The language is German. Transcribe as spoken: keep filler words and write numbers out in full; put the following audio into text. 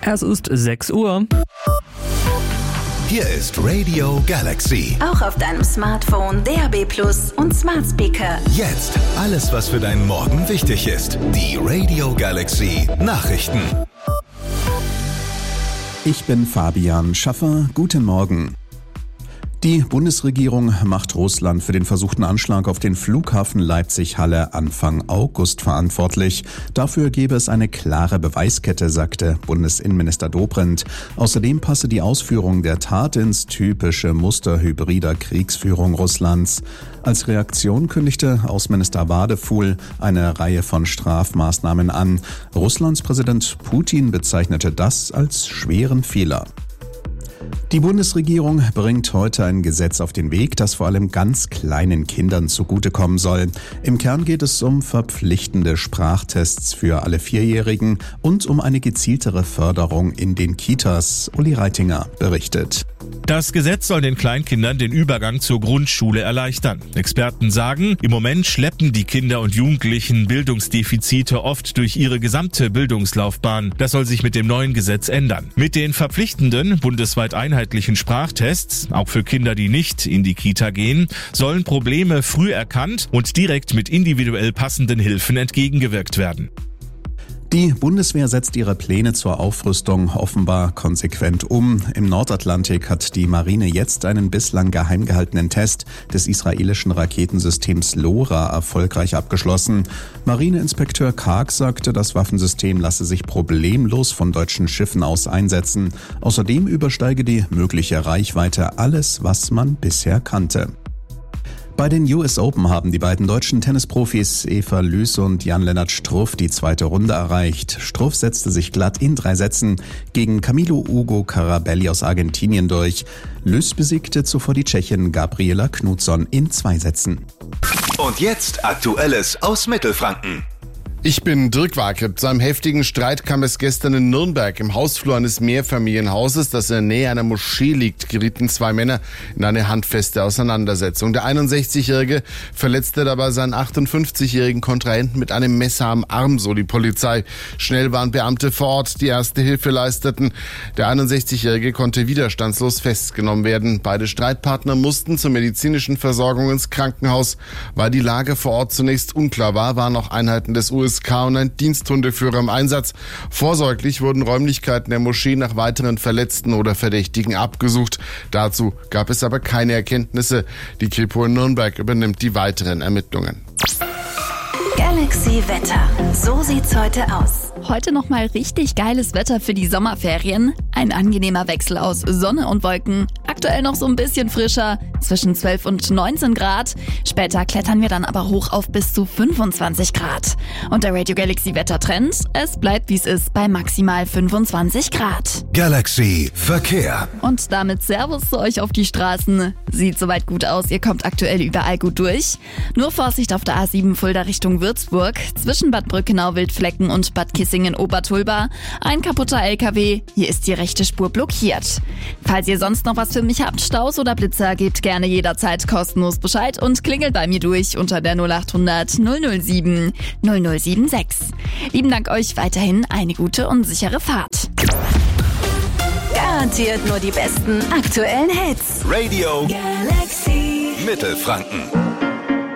Es ist sechs Uhr. Hier ist Radio Galaxy. Auch auf deinem Smartphone, D A B Plus und Smart Speaker. Jetzt alles, was für deinen Morgen wichtig ist. Die Radio Galaxy Nachrichten. Ich bin Fabian Schaffer. Guten Morgen. Die Bundesregierung macht Russland für den versuchten Anschlag auf den Flughafen Leipzig-Halle Anfang August verantwortlich. Dafür gebe es eine klare Beweiskette, sagte Bundesinnenminister Dobrindt. Außerdem passe die Ausführung der Tat ins typische Muster hybrider Kriegsführung Russlands. Als Reaktion kündigte Außenminister Wadefuhl eine Reihe von Strafmaßnahmen an. Russlands Präsident Putin bezeichnete das als schweren Fehler. Die Bundesregierung bringt heute ein Gesetz auf den Weg, das vor allem ganz kleinen Kindern zugutekommen soll. Im Kern geht es um verpflichtende Sprachtests für alle Vierjährigen und um eine gezieltere Förderung in den Kitas. Uli Reitinger berichtet. Das Gesetz soll den Kleinkindern den Übergang zur Grundschule erleichtern. Experten sagen, im Moment schleppen die Kinder und Jugendlichen Bildungsdefizite oft durch ihre gesamte Bildungslaufbahn. Das soll sich mit dem neuen Gesetz ändern. Mit den verpflichtenden, bundesweit einheitlichen Sprachtests, auch für Kinder, die nicht in die Kita gehen, sollen Probleme früh erkannt und direkt mit individuell passenden Hilfen entgegengewirkt werden. Die Bundeswehr setzt ihre Pläne zur Aufrüstung offenbar konsequent um. Im Nordatlantik hat die Marine jetzt einen bislang geheim gehaltenen Test des israelischen Raketensystems LoRa erfolgreich abgeschlossen. Marineinspekteur Karg sagte, das Waffensystem lasse sich problemlos von deutschen Schiffen aus einsetzen. Außerdem übersteige die mögliche Reichweite alles, was man bisher kannte. Bei den U S Open haben die beiden deutschen Tennisprofis Eva Lüß und Jan-Lennart Struff die zweite Runde erreicht. Struff setzte sich glatt in drei Sätzen gegen Camilo Ugo Carabelli aus Argentinien durch. Lüß besiegte zuvor die Tschechin Gabriela Knutsson in zwei Sätzen. Und jetzt Aktuelles aus Mittelfranken. Ich bin Dirk Warkripp. Zu einem heftigen Streit kam es gestern in Nürnberg. Im Hausflur eines Mehrfamilienhauses, das in der Nähe einer Moschee liegt, gerieten zwei Männer in eine handfeste Auseinandersetzung. Der einundsechzigjährige verletzte dabei seinen achtundfünfzigjährigen Kontrahenten mit einem Messer am Arm, so die Polizei. Schnell waren Beamte vor Ort, die erste Hilfe leisteten. Der einundsechzigjährige konnte widerstandslos festgenommen werden. Beide Streitpartner mussten zur medizinischen Versorgung ins Krankenhaus. Weil die Lage vor Ort zunächst unklar war, waren auch Einheiten des U S K und ein Diensthundeführer im Einsatz. Vorsorglich wurden Räumlichkeiten der Moschee nach weiteren Verletzten oder Verdächtigen abgesucht. Dazu gab es aber keine Erkenntnisse. Die Kripo in Nürnberg übernimmt die weiteren Ermittlungen. Galaxy Wetter. So sieht's heute aus. Heute nochmal richtig geiles Wetter für die Sommerferien. Ein angenehmer Wechsel aus Sonne und Wolken. Aktuell noch so ein bisschen frischer, zwischen zwölf und neunzehn Grad. Später klettern wir dann aber hoch auf bis zu fünfundzwanzig Grad. Und der Radio Galaxy Wettertrend, es bleibt wie es ist bei maximal fünfundzwanzig Grad. Galaxy Verkehr. Und damit Servus zu euch auf die Straßen. Sieht soweit gut aus, ihr kommt aktuell überall gut durch. Nur Vorsicht auf der A sieben Fulda Richtung Würzburg. Zwischen Bad Brückenau, Wildflecken und Bad Kissingen-Obertulba. Ein kaputter L K W, hier ist die rechte Spur blockiert. Falls ihr sonst noch was für mich habt, Staus oder Blitzer, gebt gerne jederzeit kostenlos Bescheid und klingelt bei mir durch unter der null achthundert null null sieben null null sieben sechs. Lieben Dank euch, weiterhin eine gute und sichere Fahrt. Garantiert nur die besten aktuellen Hits. Radio Galaxy Mittelfranken.